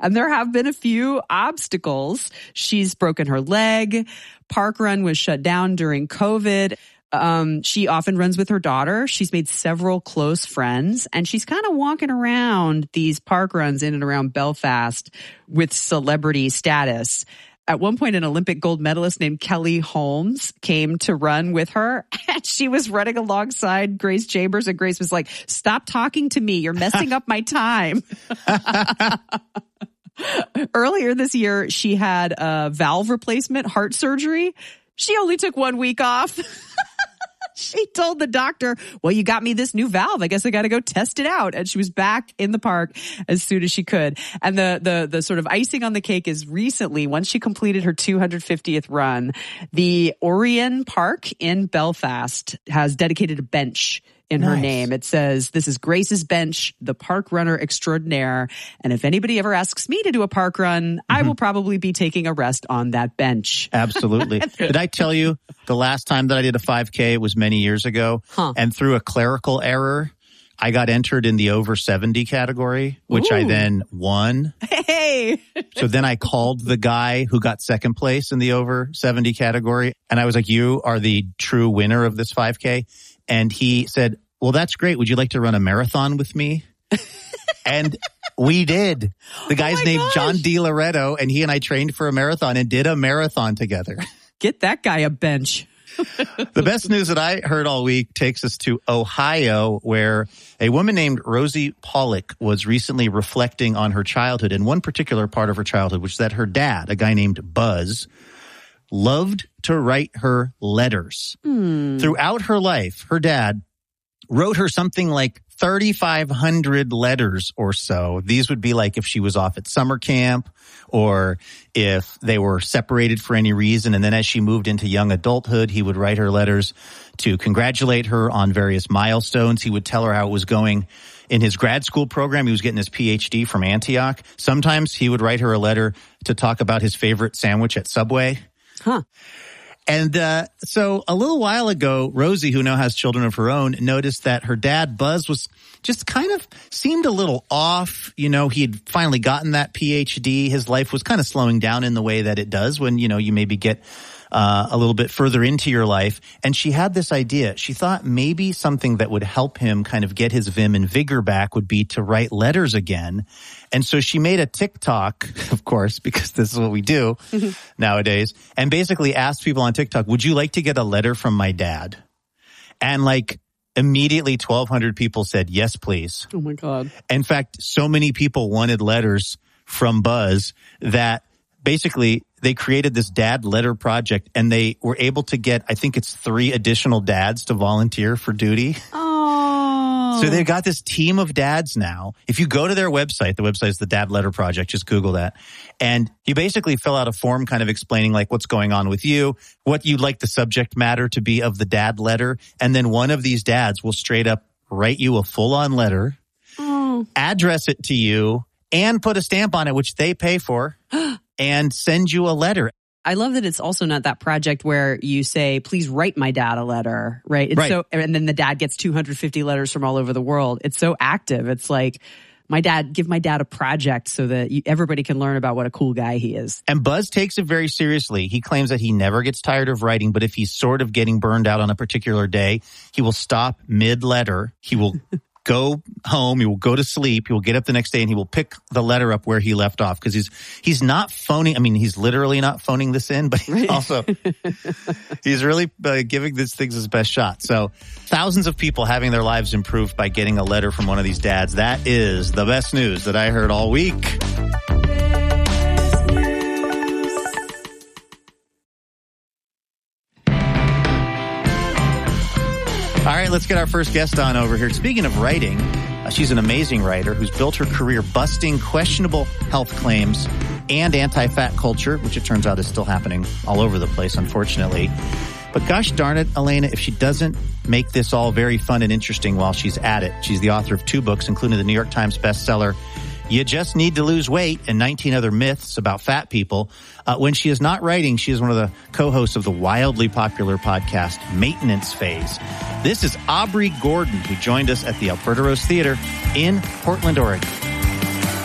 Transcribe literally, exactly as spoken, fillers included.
And there have been a few obstacles. She's broken her leg. Park Run was shut down during COVID. Um, she often runs with her daughter. She's made several close friends, and she's kind of walking around these park runs in and around Belfast with celebrity status. At one point, an Olympic gold medalist named Kelly Holmes came to run with her, and she was running alongside Grace Chambers, and Grace was like, "Stop talking to me. You're messing up my time." Earlier this year, she had a valve replacement, heart surgery. She only took one week off. She told the doctor, "Well, you got me this new valve. I guess I got to go test it out." And she was back in the park as soon as she could. And the, the, the sort of icing on the cake is recently, once she completed her two hundred fiftieth run, the Orion Park in Belfast has dedicated a bench in her Nice. name. It says, "This is Grace's bench, the park runner extraordinaire. And if anybody ever asks me to do a park run, mm-hmm. I will probably be taking a rest on that bench." Absolutely. Did I tell you the last time that I did a five K was many years ago? Huh. And through a clerical error, I got entered in the over seventy category, which Ooh. I then won. Hey! So then I called the guy who got second place in the over seventy category. And I was like, "You are the true winner of this five K." And he said, "Well, that's great. Would you like to run a marathon with me?" And we did. The guy's oh named gosh. John DiLoretto, and he and I trained for a marathon and did a marathon together. Get that guy a bench. The best news that I heard all week takes us to Ohio, where a woman named Rosie Pollock was recently reflecting on her childhood, and one particular part of her childhood, which is that her dad, a guy named Buzz, loved to write her letters. Hmm. Throughout her life, her dad wrote her something like thirty-five hundred letters or so. These would be like if she was off at summer camp or if they were separated for any reason. And then as she moved into young adulthood, he would write her letters to congratulate her on various milestones. He would tell her how it was going in his grad school program. He was getting his P H D from Antioch. Sometimes he would write her a letter to talk about his favorite sandwich at Subway. Huh. And uh, so a little while ago, Rosie, who now has children of her own, noticed that her dad, Buzz, was just kind of seemed a little off. You know, he had finally gotten that P H D. His life was kind of slowing down in the way that it does when, you know, you maybe get uh, a little bit further into your life. And she had this idea. She thought maybe something that would help him kind of get his vim and vigor back would be to write letters again. And so she made a TikTok, of course, because this is what we do nowadays, and basically asked people on TikTok, "Would you like to get a letter from my dad?" And like immediately twelve hundred people said, "Yes, please." Oh my God. In fact, so many people wanted letters from Buzz that basically they created this dad letter project, and they were able to get, I think it's three additional dads to volunteer for duty. Oh. So they've got this team of dads now. If you go to their website, the website is the Dad Letter Project. Just Google that. And you basically fill out a form kind of explaining like what's going on with you, what you'd like the subject matter to be of the dad letter. And then one of these dads will straight up write you a full-on letter, Oh. address it to you, and put a stamp on it, which they pay for, and send you a letter. I love that it's also not that project where you say, "Please write my dad a letter," right? It's Right. so, and then the dad gets two hundred fifty letters from all over the world. It's so active. It's like, my dad, give my dad a project so that you, everybody can learn about what a cool guy he is. And Buzz takes it very seriously. He claims that he never gets tired of writing, but if he's sort of getting burned out on a particular day, he will stop mid-letter. He will go home, he will go to sleep, he will get up the next day, and he will pick the letter up where he left off, because he's he's not phoning, I mean, he's literally not phoning this in, but he's Right. also, he's really uh, giving these things his best shot. So thousands of people having their lives improved by getting a letter from one of these dads. That is the best news that I heard all week. All right, let's get our first guest on over here. Speaking of writing, uh, she's an amazing writer who's built her career busting questionable health claims and anti-fat culture, which it turns out is still happening all over the place, unfortunately. But gosh darn it, Elena, if she doesn't make this all very fun and interesting while she's at it. She's the author of two books, including the New York Times bestseller, You Just Need to Lose Weight, and nineteen Other Myths About Fat People. Uh, when she is not writing, she is one of the co-hosts of the wildly popular podcast, Maintenance Phase. This is Aubrey Gordon, who joined us at the Alberta Rose Theater in Portland, Oregon.